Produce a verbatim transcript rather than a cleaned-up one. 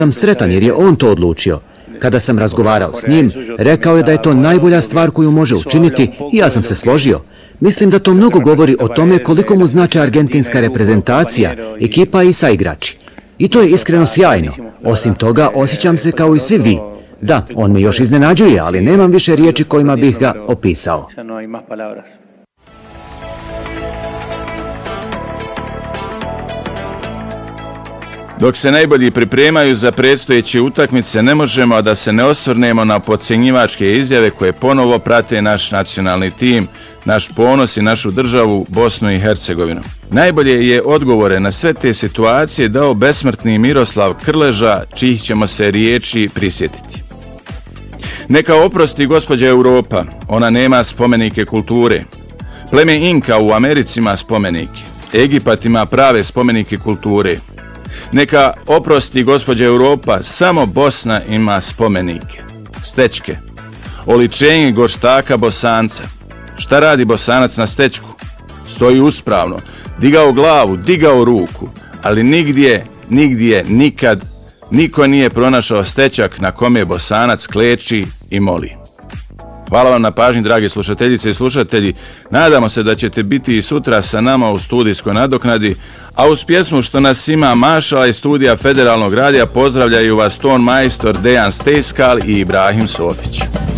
sam sretan jer je on to odlučio. Kada sam razgovarao s njim, rekao je da je to najbolja stvar koju može učiniti i ja sam se složio. Mislim da to mnogo govori o tome koliko mu znači argentinska reprezentacija, ekipa i saigrači. I to je iskreno sjajno. Osim toga, osjećam se kao i svi vi. Da, on me još iznenađuje, ali nemam više riječi kojima bih ga opisao. Dok se najbolji pripremaju za predstojeće utakmice, ne možemo a da se ne osvrnemo na podcjenjivačke izjave koje ponovo prate naš nacionalni tim, naš ponos i našu državu Bosnu i Hercegovinu. Najbolje je odgovore na sve te situacije dao besmrtni Miroslav Krleža, čijih ćemo se riječi prisjetiti. Neka oprosti gospođa Europa, ona nema spomenike kulture. Pleme Inka u Americi ima spomenike. Egipat ima prave spomenike kulture. Neka oprosti gospođa Europa, samo Bosna ima spomenike. Stečke. Oličenje goštaka Bosanca. Šta radi Bosanac na stečku? Stoji uspravno, digao glavu, digao ruku, ali nigdje, nigdje, nikad, niko nije pronašao stečak na kome Bosanac kleči i moli. Hvala vam na pažnji, drage slušateljice i slušatelji. Nadamo se da ćete biti i sutra sa nama u studijskoj nadoknadi, a uz pjesmu Što nas ima mašala iz studija Federalnog radija pozdravljaju vas ton majstor Dejan Stejskal i Ibrahim Sofić.